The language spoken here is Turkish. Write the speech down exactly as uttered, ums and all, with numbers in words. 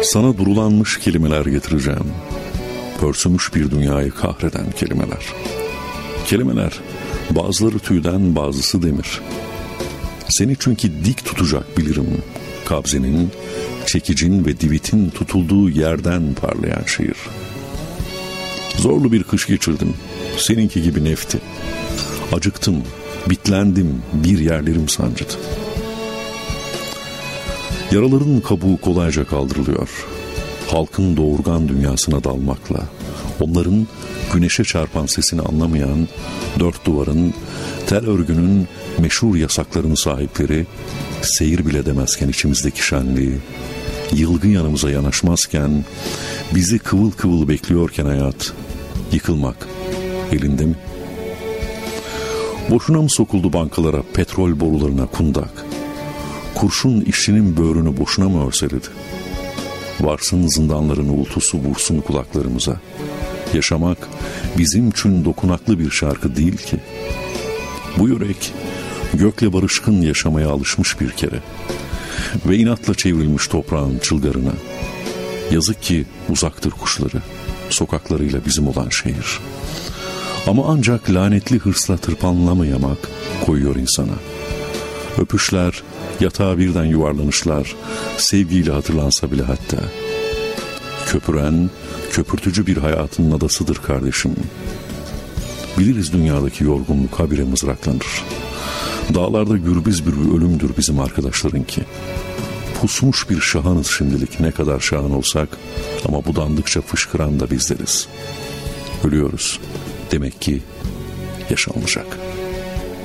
Sana durulanmış kelimeler getireceğim. Pörsümüş bir dünyayı kahreden kelimeler. Kelimeler, bazıları tüyden, bazısı demir. Seni çünkü dik tutacak bilirim. Kabzenin, çekicin ve divitin tutulduğu yerden parlayan şiir. Zorlu bir kış geçirdim. Seninki gibi nefti. Acıktım, bitlendim, bir yerlerim sancıdı. Yaraların kabuğu kolayca kaldırılıyor. Halkın doğurgan dünyasına dalmakla, onların güneşe çarpan sesini anlamayan, dört duvarın, tel örgünün meşhur yasaklarının sahipleri, seyir bile demezken içimizdeki şenliği, yılgın yanımıza yanaşmazken, bizi kıvıl kıvıl bekliyorken hayat, yıkılmak elinde mi? Boşuna mı sokuldu bankalara, petrol borularına kundak? Kurşun işçinin böğrünü boşuna mı örseledi? Varsın zindanların uğultusu vursun kulaklarımıza. Yaşamak bizim için dokunaklı bir şarkı değil ki. Bu yürek gökle barışkın yaşamaya alışmış bir kere ve inatla çevrilmiş toprağın çılgarına. Yazık ki uzaktır kuşları, sokaklarıyla bizim olan şehir. Ama ancak lanetli hırsla tırpanlamayamak koyuyor insana. Öpüşler, yatağa birden yuvarlanışlar, sevgiyle hatırlansa bile hatta. Köpüren, köpürtücü bir hayatın adasıdır kardeşim. Biliriz dünyadaki yorgunluk habire mızraklanır. Dağlarda gürbüz bir ölümdür bizim arkadaşlarınki. Pusmuş bir şahanız şimdilik, ne kadar şahan olsak, ama budandıkça fışkıran da bizleriz. Ölüyoruz. Demek ki yaşanmayacak.